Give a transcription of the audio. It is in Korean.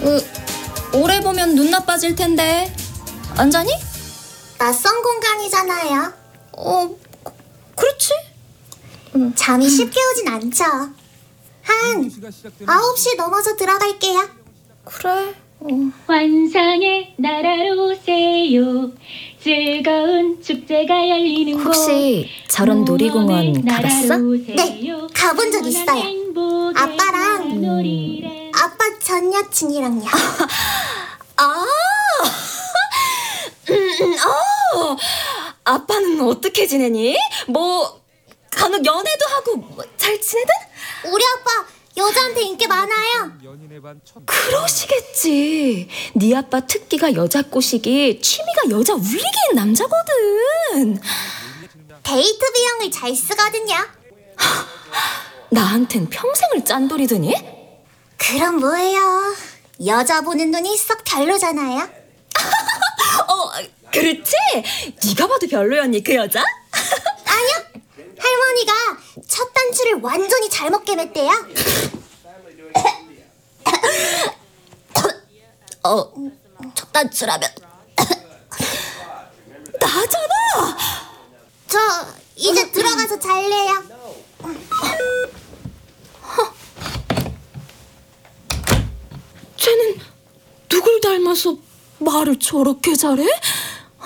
오래 보면 눈 나빠질 텐데. 안 자니? 낯선 공간이잖아요. 그렇지. 잠이 쉽게 오진 않죠. 한 9시 넘어서 들어갈게요. 그래. 환상의 나라로 오세요. 즐거운 축제가 열리는 곳. 혹시 저런 놀이공원 가봤어? 네, 가본 적 있어요. 아빠랑 아빠 전 여친이랑요. 아빠는 어떻게 지내니? 뭐 간혹 연애도 하고 잘 지내든? 우리 아빠 여자한테 인기 많아요. 그러시겠지. 네 아빠 특기가 여자 꼬시기, 취미가 여자 울리기인 남자거든. 데이트 비용을 잘 쓰거든요. 나한텐 평생을 짠돌이더니? 그럼 뭐예요? 여자 보는 눈이 썩 별로잖아요. 그렇지? 네가 봐도 별로였니 그 여자? 아니요. 할머니가 첫 단추를 완전히 잘못 깨맸대요. 첫 단추라면 나잖아. 저 이제 들어가서 잘래요. 쟤는 누굴 닮아서 말을 저렇게 잘해?